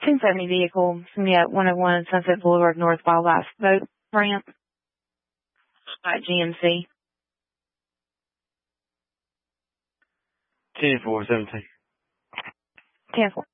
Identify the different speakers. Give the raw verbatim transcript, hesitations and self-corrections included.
Speaker 1: ten seventy vehicle, yeah, one oh one Sunset Boulevard, North Wildlife Boat Ramp at G M C.
Speaker 2: ten four seventeen.
Speaker 1: ten four.